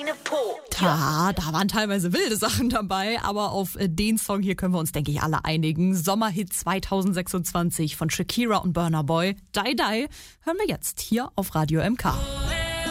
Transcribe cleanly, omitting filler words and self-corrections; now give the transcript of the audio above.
kleine Po. Da waren teilweise wilde Sachen dabei, aber auf den Song hier können wir uns, denke ich, alle einigen. Sommerhit 2026 von Shakira und Burna Boy. Die Die hören wir jetzt hier auf Radio MK.